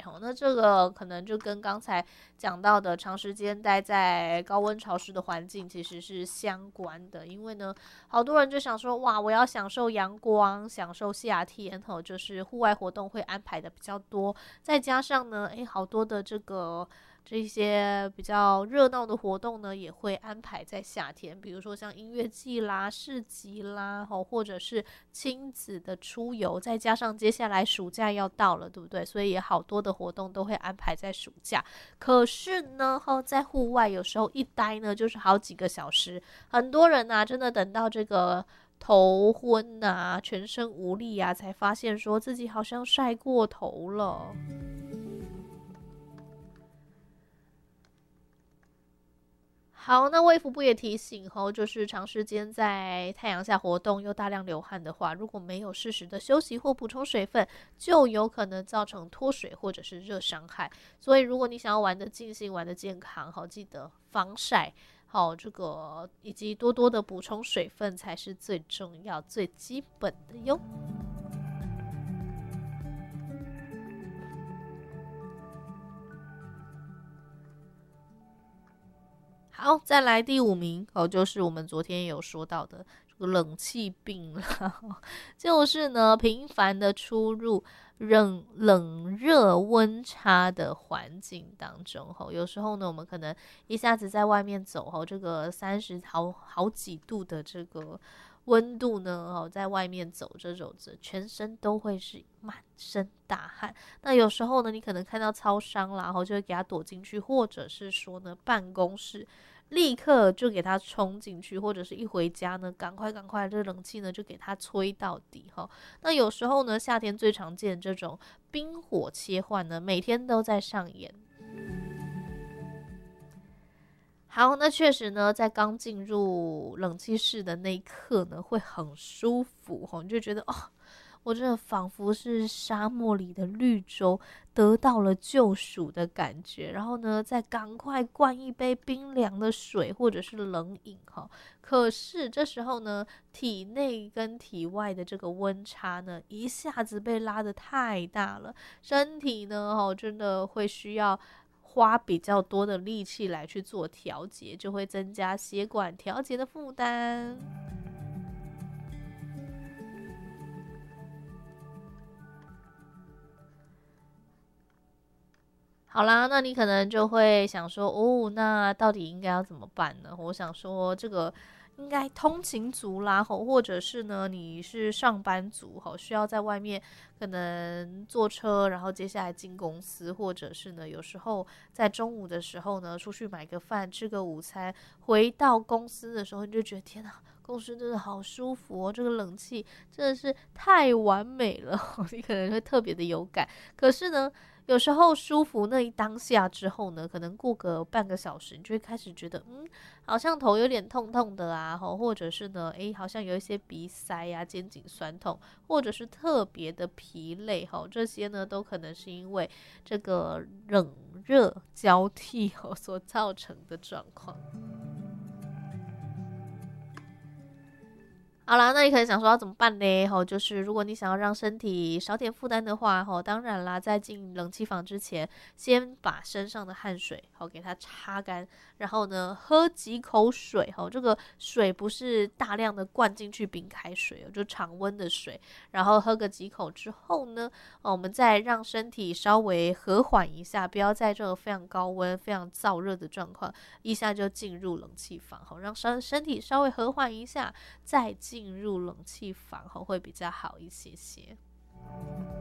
那这个可能就跟刚才讲到的长时间待在高温潮湿的环境其实是相关的。因为呢，好多人就想说，哇，我要享受阳光，享受夏天，就是户外活动会安排的比较多，再加上呢，好多的这些比较热闹的活动呢，也会安排在夏天，比如说像音乐季啦、市集啦，或者是亲子的出游，再加上接下来暑假要到了，对不对？所以也好多的活动都会安排在暑假。可是呢，在户外有时候一待呢，就是好几个小时，很多人啊，真的等到这个头昏啊、全身无力啊，才发现说自己好像晒过头了。好，那卫福部也提醒就是长时间在太阳下活动又大量流汗的话，如果没有适时的休息或补充水分，就有可能造成脱水或者是热伤害。所以如果你想要玩得尽兴、玩得健康，记得防晒，这个以及多多的补充水分才是最重要、最基本的哟。好，再来第5名就是我们昨天有说到的这个冷气病了，就是呢频繁的出入冷热温差的环境当中有时候呢我们可能一下子在外面走这个30好几度的这个温度呢在外面走着走着，全身都会是满身大汗。那有时候呢，你可能看到超商啦，就会给他躲进去，或者是说呢，办公室立刻就给他冲进去，或者是一回家呢，赶快，这冷气呢就给他吹到底那有时候呢，夏天最常见这种冰火切换呢，每天都在上演。好，那确实呢，在刚进入冷气室的那一刻呢，会很舒服你就觉得我真的仿佛是沙漠里的绿洲，得到了救赎的感觉。然后呢，再赶快灌一杯冰凉的水或者是冷饮可是这时候呢，体内跟体外的这个温差呢，一下子被拉得太大了，身体呢真的会需要花比较多的力气来去做调节，就会增加血管调节的负担。好啦，那你可能就会想说，那到底应该要怎么办呢？我想说，这个应该通勤族啦，或者是呢，你是上班族，需要在外面可能坐车，然后接下来进公司，或者是呢，有时候在中午的时候呢，出去买个饭，吃个午餐，回到公司的时候，你就觉得天哪，公司真的好舒服这个冷气真的是太完美了，你可能会特别的有感。可是呢，有时候舒服那一当下之后呢，可能过个半个小时，你就会开始觉得，好像头有点痛痛的啊，或者是呢，好像有一些鼻塞啊、肩颈酸痛，或者是特别的疲累这些呢，都可能是因为这个冷热交替所造成的状况。好啦，那你可能想说要怎么办呢？就是如果你想要让身体少点负担的话，当然啦，在进冷气房之前，先把身上的汗水给它擦干，然后呢，喝几口水这个水不是大量的灌进去冰开水就常温的水，然后喝个几口之后呢，我们再让身体稍微和缓一下，不要在这个非常高温、非常燥热的状况一下就进入冷气房让身体稍微和缓一下，再进入冷气房会比较好一些些。